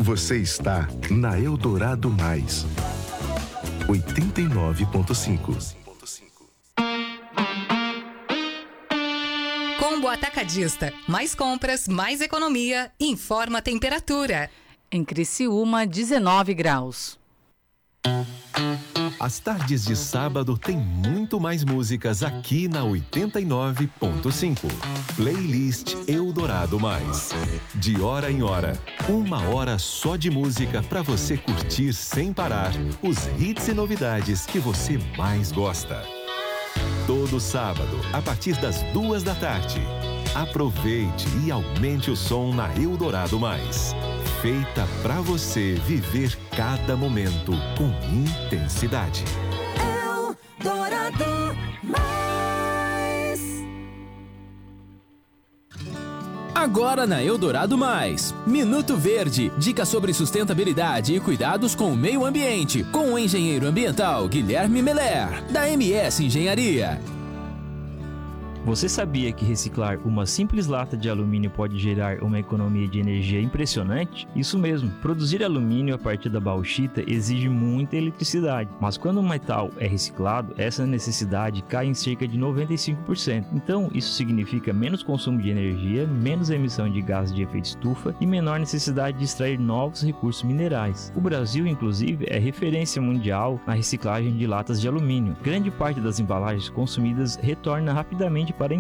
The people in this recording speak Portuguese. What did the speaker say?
Você está na Eldorado Mais 89.5. Combo Atacadista. Mais compras, mais economia. Informa a temperatura. Em Criciúma, 19 graus. As tardes de sábado tem muito mais músicas aqui na 89.5. Playlist Eldorado Mais. De hora em hora, 1 hora só de música para você curtir sem parar os hits e novidades que você mais gosta. Todo sábado, a partir das 2 da tarde. Aproveite e aumente o som na Eldorado Mais. Feita para você viver cada momento com intensidade. Eldorado Mais. Agora na Eldorado Mais, Minuto Verde, dicas sobre sustentabilidade e cuidados com o meio ambiente, com o engenheiro ambiental Guilherme Meller, da MS Engenharia. Você sabia que reciclar uma simples lata de alumínio pode gerar uma economia de energia impressionante? Isso mesmo, produzir alumínio a partir da bauxita exige muita eletricidade, mas quando o metal é reciclado, essa necessidade cai em cerca de 95%. Então, isso significa menos consumo de energia, menos emissão de gases de efeito estufa e menor necessidade de extrair novos recursos minerais. O Brasil, inclusive, é referência mundial na reciclagem de latas de alumínio. Grande parte das embalagens consumidas retorna rapidamente para a